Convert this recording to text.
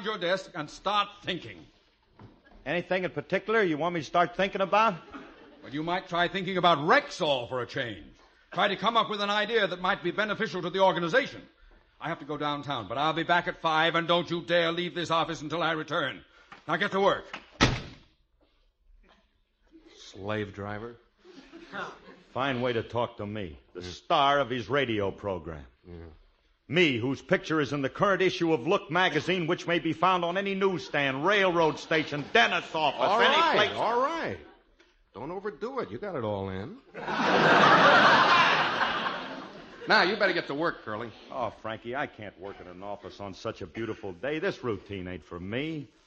behind your desk and start thinking. Anything in particular you want me to start thinking about? Well, you might try thinking about Rexall for a change. Try to come up with an idea that might be beneficial to the organization. I have to go downtown, but I'll be back at 5, and don't you dare leave this office until I return. Now get to work. Slave driver? Fine way to talk to me, the star of his radio program. Yeah. Me, whose picture is in the current issue of Look magazine, which may be found on any newsstand, railroad station, dentist's office, any place. All right. Don't overdo it. You got it all in. Now, you better get to work, Curly. Oh, Frankie, I can't work in an office on such a beautiful day. This routine ain't for me.